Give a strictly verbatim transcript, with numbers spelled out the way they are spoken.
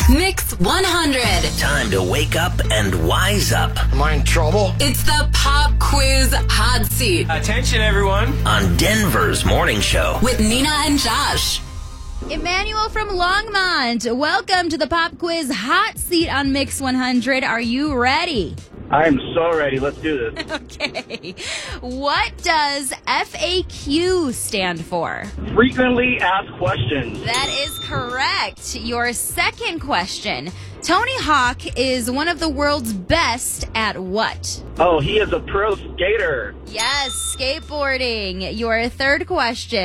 Mix one hundred. Time to wake up and wise up. Am I in trouble? It's the Pop Quiz Hot Seat Attention, everyone. On Denver's morning show. with Nina and Josh. Emmanuel from Longmont, welcome to the Pop Quiz Hot Seat on Mix one hundred. Are you ready? I'm so ready. Let's do this. Okay. What does F A Q stand for? Frequently asked questions. That is correct. Your second question. Tony Hawk is one of the world's best at what? Oh, he is a pro skater. Yes, skateboarding. Your third question.